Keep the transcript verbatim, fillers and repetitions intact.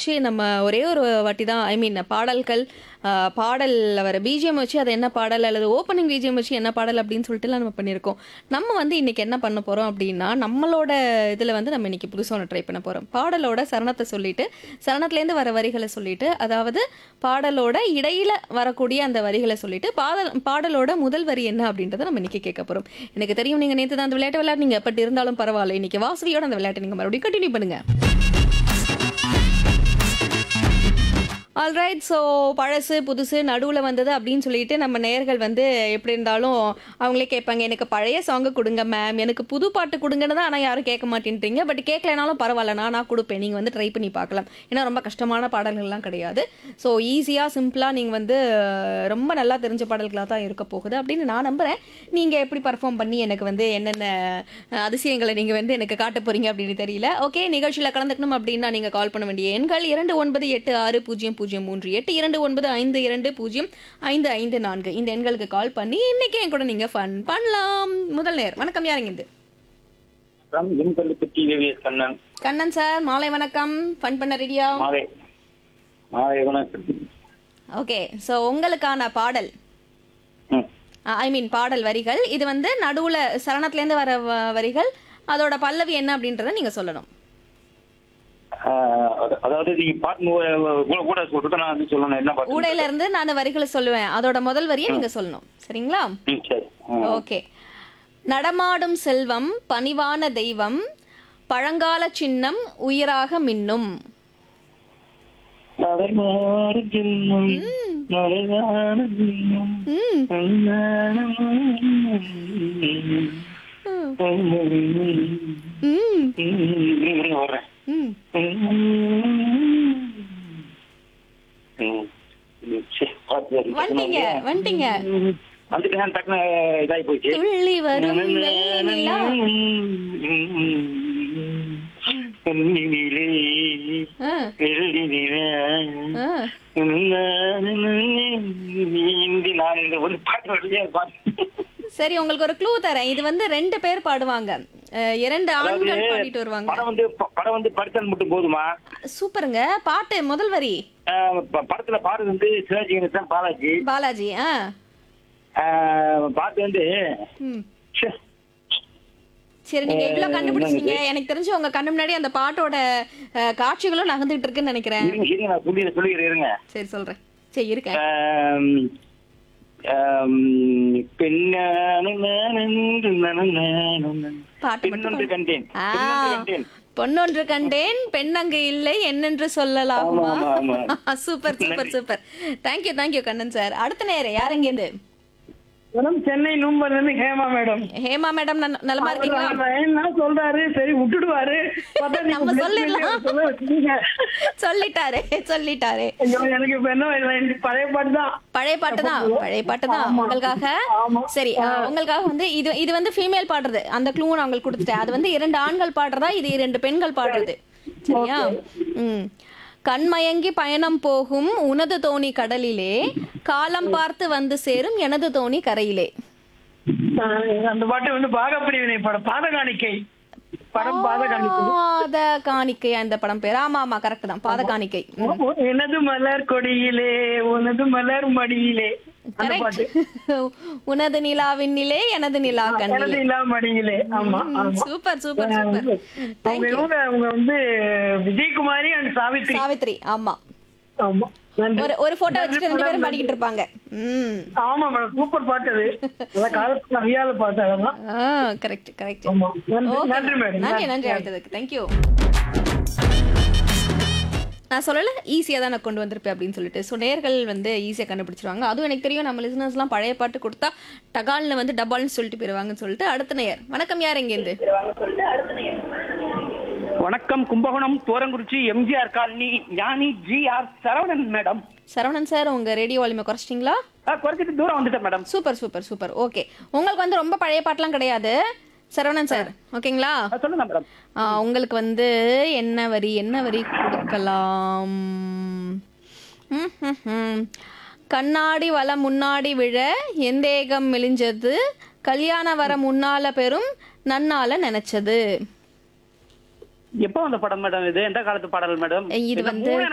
வச்சு நம்ம ஒரே ஒரு வாட்டி தான் ஐ மீன் பாடல்கள் ஆஹ், பாடல்ல வர பிஜிஎம் வச்சு அது என்ன பாடல் அல்லது ஓப்பனிங் பிஜிஎம் வச்சு என்ன பாடல் அப்படின்னு சொல்லிட்டுலாம் நம்ம பண்ணியிருக்கோம். நம்ம வந்து இன்னைக்கு என்ன பண்ண போறோம் அப்படின்னா நம்மளோட இதில் வந்து நம்ம இன்னைக்கு புதுசாக ஒன்று ட்ரை பண்ண போறோம். பாடலோட சரணத்தை சொல்லிட்டு சரணத்துலேருந்து வர வரிகளை சொல்லிட்டு அதாவது பாடலோட இடையில வரக்கூடிய அந்த வரிகளை சொல்லிட்டு பாடல் பாடலோட முதல் வரி என்ன அப்படின்றத நம்ம இன்னைக்கு கேட்க போறோம். எனக்கு தெரியும் நீங்க நேற்று தான் அந்த விளையாட்டு விளையாடுனீங்க, பட் இருந்தாலும் பரவாயில்ல, இன்னைக்கு வாசவியோட அந்த விளையாட்டை நீங்க மறுபடியும் கண்டினியூ பண்ணுங்க. ஆல்ரைட். ஸோ பழசு புதுசு நடுவில் வந்தது அப்படின்னு சொல்லிட்டு நம்ம நேயர்கள் வந்து எப்படி இருந்தாலும் அவங்களே கேட்பாங்க, எனக்கு பழைய சாங்கு கொடுங்க மேம், எனக்கு புது பாட்டு கொடுங்கன்னு தான், ஆனால் யாரும் கேட்க மாட்டேன்றீங்க. பட் கேட்கலனாலும் பரவாயில்ல, நான் நான் கொடுப்பேன், நீங்கள் வந்து ட்ரை பண்ணி பார்க்கலாம். ஏன்னா ரொம்ப கஷ்டமான பாடல்கள்லாம் கிடையாது. ஸோ ஈஸியாக சிம்பிளாக நீங்கள் வந்து ரொம்ப நல்லா தெரிஞ்ச பாடல்களாக தான் இருக்க போகுது அப்படின்னு நான் நம்புகிறேன். நீங்கள் எப்படி பர்ஃபார்ம் பண்ணி எனக்கு வந்து என்னென்ன அஹ், அதிசயங்களை நீங்கள் வந்து எனக்கு காட்ட போகிறீங்க அப்படின்னு தெரியல. ஓகே, நிகழ்ச்சியில் கலந்துக்கணும் அப்படின்னா நீங்கள் கால் பண்ண வேண்டிய எண்கள் இரண்டு ஒன்பது எட்டு ஆறு பூஜ்ஜியம் பூஜ்ஜியம் மூன்று எட்டு இரண்டு ஒன்பது ஐந்து இரண்டு பூஜ்ஜியம் ஐந்து ஐந்து நான்கு இந்த எண்களுக்கு கால் பண்ணி இன்னைக்கு என் கூட நீங்க ஃபன் பண்ணலாம். முதல் நேர் வணக்கம், யாருங்க இது? வணக்கம், எண்கல்லுப்பட்டி விவிஎஸ் கண்ணன். கண்ணன் சார், மாலை வணக்கம். ஃபன் பண்ண ரெடியா? மாலை மாலை வணக்கம். ஓகே, ஸோ உங்களுக்கான பாடல் ம். ஐ மீன் பாடல் வரிகள் இது வந்து நடுவுல சரணத்துலேருந்து வர வ- வரிகள், அதோட பல்லவி என்ன அப்படின்றத நீங்க சொல்லணும். ஆஹ் அத- அதாவது நீங்க பாட்டு மு- கூட கூட சொல்றது நான் வந்து சொல்லணும் என்ன பாட்டு? ஊடையில இருந்து நான் வரிகளை சொல்லுவேன், அதோட முதல் வரியை நீங்க சொல்லணும். சரிங்களா? ம், சரி. ஆ. ஓகே. நடமாடும் செல்வம் பணிவான தெய்வம் பழங்கால சின்னம் உயிராக மின்னும். நடமாடும் செல்வம், நடமாடும் செல்வம், ம். நடமாடும் ம். இருங்க, வர்றேன். ம். ம். சரி, பாத்து வரேன். வந்துட்டீங்க வந்துட்டீங்க வந்துட்டு நான் டக்குனு இதாகி போச்சு. துள்ளி வரும் வெண்ணிலா. கண்ணினிலே ஆ, வெள்ளினிலே ஆ. இந்தி நான் இந்த ஒரு பாட்டு வரலையே பாட்டு. சரி, உங்களுக்கு ஒரு க்ளூ தரேன். இது வந்து ரெண்டு பேர் பாடுவாங்க, அஹ், இரண்டு அதாவது ஆண்கள் பாடிட்டு வருவாங்க. படம் வந்து ப- படம் வந்து படத்தல் மட்டும் போதுமா? சூப்பருங்க. பாட்டு முதல் வரி ஆஹ் ப- படத்துல பாடுறது வந்து சிவாஜி கணேசன், பாலாஜி. பாலாஜி. ஆ. ஆஹ் பாட்டு வந்து ம். ச்சே, சரி, நீங்க இவ்வளவு கண்டுபிடிச்சீங்க. எனக்கு தெரிஞ்சு உங்க கண்ணு முன்னாடி அந்த பாட்டோட அஹ், காட்சிகளும் நகர்ந்துட்டு இருக்குன்னு நினைக்கிறேன். இருங்க இருங்க நான் சொல்லி சொல்லிக்கிறேன் இருங்க. சரி சொல்றேன். சரி இருக்கேன். ஆம், ஆம், பெண்ணான நானென்று நனநானன. பாட்டு பெண்ணொன்று மட்டும் கண்டேன், ஆ, பெண்ணொன்று கண்டேன். பொன்னொன்று கண்டேன் பெண்ணங்கு இல்லை என்னென்று சொல்லலாகுமா? ஆமா, ஆமா, ஆமா. சூப்பர் சூப்பர் நன்றி. Super. Thank you thank you Kannan sir. அடுத்த நேரம் யார் எங்கேருந்து? மேடம் சென்னை நூம்பர்ல இருந்து ஹேமா மேடம். ஹேமா மேடம், ந- நலமா இருக்கீங்களா? அவர் என்ன சொல்றாரு, சரி விட்டுடுவாரு. பார்த்தா நீங்க நம்ம bless சொல்லிடலாம். பண்ணி சொல்ல வச்சிட்டீங்க. சொல்லிட்டாரே சொல்லிட்டாரே. ஐயோ, எனக்கு இப்ப என்ன வேணும்? எனக்கு பழைய பாட்டு தான். பழைய பாட்டு தான், பழைய பாட்டு தான் ஆமா. உங்களுக்காக. ஆமா. சரி, அஹ், உங்களுக்காக வந்து இது இது வந்து ஃபீமேல் பாடுறது, அந்த க்ளூ நான் உங்களுக்கு கொடுத்துட்டேன். அது வந்து இரண்டு ஆண்கள் பாடுறதா, இது இரண்டு பெண்கள் பாடுறது. சரியா? ம். கண்மயங்கி பயணம் போகும் உனது தோணி கடலிலே காலம் பார்த்து வந்து சேரும் எனது தோணி கரையிலே. ஆஹ் அந்த பாட்டு வந்து பாகப்பிரிவினை படம், பாதகாணிக்கை படம், பாதகாணிக்கை. பாத காணிக்கை அந்த படம் பேர். ஆமா ஆமா கரெக்ட் தான், பாத காணிக்கை. எனது மலர் கொடியிலே உனது மலர் மடியிலே அந்த பாட்டு. உனது நிலாவின் நிலே எனது நிலா எனது கண்ணிலே. இல்லா மடியிலே. ஆமா ஆமா. Super super super. உங்க தேங்க்யூ. இவங்க அவங்க வந்து விஜயகுமாரி அண்ட் சாவித்ரி. சாவித்ரி. ஆமா, ஆமா, நன்றி. ஒரு ஒரு போட்டோ வச்சுட்டு ரெண்டு பேரும் பாடிக்கிட்டு இருப்பாங்க. ம். ஆமா மேடம், சூப்பர் பாட்டு அது. அந்த காலத்துல அறியாத பாட்டு அதெல்லாம். ஆ, கரெக்ட் கரெக்ட். ஆமா, நன்றி ஓகே, நன்றி மேடம். நன்றி நன்றி அடுத்ததுக்கு தேங்க்யூ. நான் சொல்லல ஈஸியாக தான் நான் கொண்டு வந்திருப்பேன் அப்படின்னு சொல்லிட்டு. ஸோ நேர்கள் வந்து ஈஸியாக கண்டுபிடிச்சிருவாங்க. அதுவும் எனக்கு தெரியும், நம்ம லிசனர்ஸ்லாம் பழைய பாட்டு கொடுத்தா டகால்னு வந்து டபால்னு சொல்லிட்டு போயிருவாங்கன்னு சொல்லிட்டு. அடுத்த நேயர் வணக்கம், யார் எங்கேருந்து? வணக்கம், கும்பகோணம் தோரங்குறிச்சி எம்ஜிஆர் காலனி ஞானி G R Saravanan madam. Saravanan sir, உங்க ரேடியோ வால்யூமை குறைச்சிட்டிங்களா? ஆ, குறைச்சிட்டு தூரம் வந்துட்டேன் madam. Super super super. Okay, உங்களுக்கு வந்து ரொம்ப பழைய பாட்டுலாம் கிடையாது சரவணன் சார், ஓகேங்களா? ஆ, சொல்லுங்க மேடம். ஆ, உங்களுக்கு வந்து என்ன வரி என்ன வரி கொடுக்கலாம்? ம், ம், ம். கண்ணாடி வல முன்னாடி விழ எந்தேகம் மெலிஞ்சது கல்யாண வர முன்னால பெரும் நன்னால நினைச்சது. எப்போ வந்த படம் மேடம் இது? எந்த காலத்து பாடல் மேடம்? இது இந்த வந்து மூணு